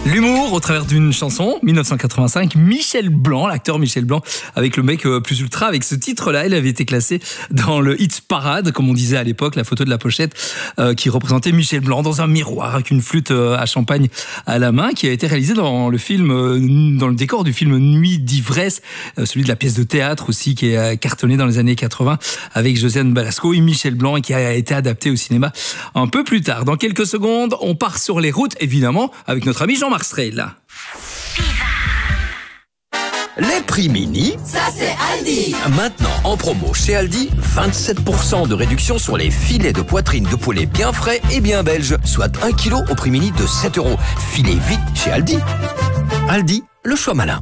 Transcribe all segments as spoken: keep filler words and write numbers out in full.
L'humour au travers d'une chanson, dix-neuf cent quatre-vingt-cinq, Michel Blanc, l'acteur Michel Blanc, avec le mec plus ultra, avec ce titre-là, il avait été classé dans le hit parade, comme on disait à l'époque, la photo de la pochette euh, qui représentait Michel Blanc dans un miroir avec une flûte euh, à champagne à la main, qui a été réalisé dans le film, euh, dans le décor du film Nuit d'ivresse, euh, celui de la pièce de théâtre aussi qui est cartonné dans les années quatre-vingts avec Josiane Balasco et Michel Blanc et qui a été adapté au cinéma un peu plus tard. Dans quelques secondes, on part sur les routes, évidemment, avec notre ami Jean-Marc Strehl. Les prix mini, ça c'est Aldi. Maintenant en promo chez Aldi, vingt-sept pour cent de réduction sur les filets de poitrine de poulet bien frais et bien belges, soit un kilo au prix mini de sept euros. Filez vite chez Aldi. Aldi, le choix malin.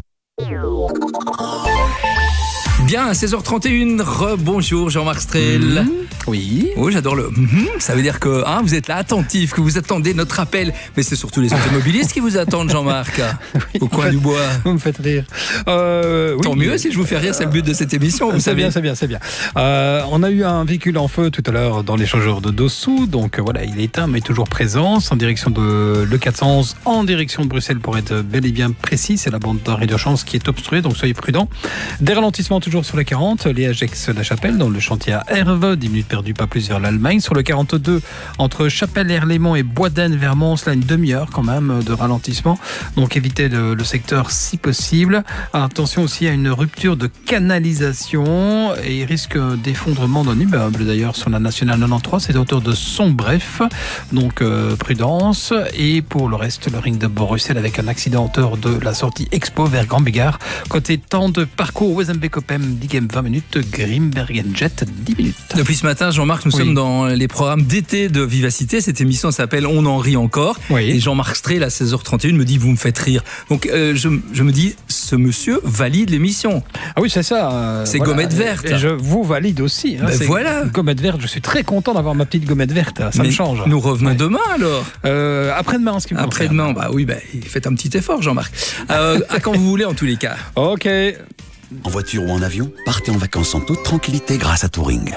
Bien, à seize heures trente et une, rebonjour Jean-Marc Strehl. Mmh, oui. Oui, j'adore le mmh, ça veut dire que hein, vous êtes là attentif, que vous attendez notre appel. Mais c'est surtout les automobilistes qui vous attendent, Jean-Marc, oui, au coin fait, du bois. Vous me faites rire. Euh, Tant oui, mieux, si je vous fais rire, c'est le but de cette émission, vous c'est savez. bien, c'est bien, c'est bien. Euh, on a eu un véhicule en feu tout à l'heure dans l'échangeur de Dossou, donc euh, voilà, il est éteint mais toujours présent, en direction de le quatre cent onze, en direction de Bruxelles pour être bel et bien précis. C'est la bande d'arrêt d'urgence qui est obstruée, donc soyez prudents. Des ralentissements toujours sur la quarante, les Agex-la-Chapelle dans le chantier à Herve, dix minutes perdues, pas plus vers l'Allemagne. Sur le quarante-deux, entre Chapelle-Herlémont et Boisden vers Mons, là une demi-heure quand même de ralentissement, donc évitez le, le secteur si possible. Attention aussi à une rupture de canalisation et risque d'effondrement d'un immeuble d'ailleurs sur la nationale quatre-vingt-treize, c'est à hauteur de Sombref, donc euh, prudence. Et pour le reste, le ring de Bruxelles avec un accident à hauteur de la sortie Expo vers Grand Bégard. Côté temps de parcours, Wezenbeek-Oppem, Diegem vingt minutes, Grimbergen-Jet dix minutes. Depuis ce matin, Jean-Marc, nous oui. sommes dans les programmes d'été de Vivacité. Cette émission s'appelle On en rit encore. Oui. Et Jean-Marc Strehl, à seize heures trente et une, me dit, vous me faites rire. Donc, euh, je, je me dis, ce monsieur valide l'émission. Ah oui, c'est ça. Euh, c'est voilà. gommette verte. Et je vous valide aussi. Hein, ben c'est voilà. Gommette verte, je suis très content d'avoir ma petite gommette verte. Ça Mais me change. Nous revenons ouais. demain alors. Euh, après-demain, en ce qui me Après-demain, concerne. bah oui, bah, faites un petit effort, Jean-Marc. Euh, à quand vous voulez, en tous les cas. Ok. En voiture ou en avion, partez en vacances en toute tranquillité grâce à Touring.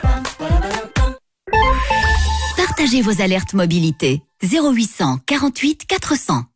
Partagez vos alertes mobilité. zéro huit cent quarante-huit quatre cents.